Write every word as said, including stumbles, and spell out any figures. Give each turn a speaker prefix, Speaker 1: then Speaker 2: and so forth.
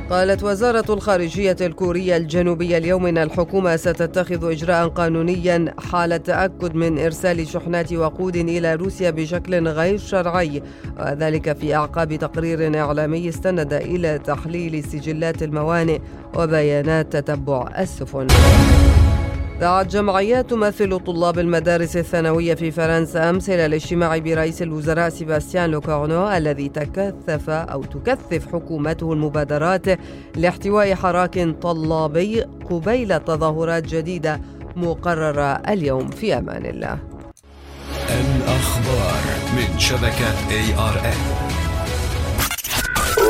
Speaker 1: قالت وزارة الخارجية الكورية الجنوبية اليوم إن الحكومة ستتخذ إجراء قانونيا حال تأكد من إرسال شحنات وقود إلى روسيا بشكل غير شرعي، وذلك في أعقاب تقرير إعلامي استند إلى تحليل سجلات الموانئ وبيانات تتبع السفن. دعت جمعيات تمثل طلاب المدارس الثانوية في فرنسا أمس إلى الاجتماع برئيس الوزراء سيباستيان لوكورنو الذي تكثف أو تكثف حكومته المبادرات لاحتواء حراك طلابي قبيل تظاهرات جديدة مقررة اليوم. في أمان الله.
Speaker 2: الأخبار من شبكة إيه آر إن.